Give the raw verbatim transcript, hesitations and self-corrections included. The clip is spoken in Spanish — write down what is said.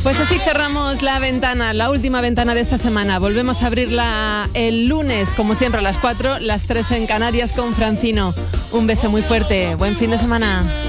Pues así cerramos la ventana, la última ventana de esta semana. Volvemos a abrirla el lunes, como siempre, a las cuatro, las tres en Canarias con Francino. Un beso muy fuerte. Buen fin de semana.